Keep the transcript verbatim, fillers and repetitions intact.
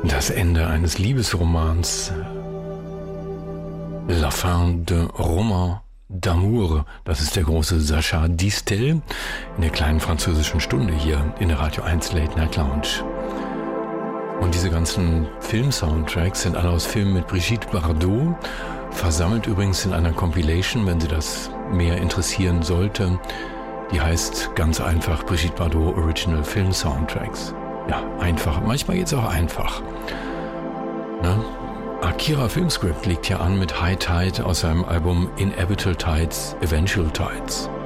Das Ende eines Liebesromans. La fin d'un roman d'amour. Das ist der große Sacha Distel in der kleinen französischen Stunde hier in der Radio eins Late Night Lounge. Und diese ganzen Film-Soundtracks sind alle aus Filmen mit Brigitte Bardot, versammelt übrigens in einer Compilation, wenn Sie das mehr interessieren sollte. Die heißt ganz einfach Brigitte Bardot Original Film Soundtracks. Ja, einfach. Manchmal geht es auch einfach. Ne? Akira Filmscript liegt hier an mit High Tide aus seinem Album Inevitable Tides, Eventual Tides.